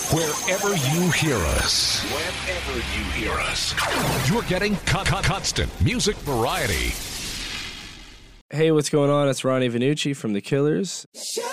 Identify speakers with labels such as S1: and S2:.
S1: Wherever you hear us. Wherever you hear us. You're getting constant music variety.
S2: Hey, what's going on? It's Ronnie Vannucci from The Killers.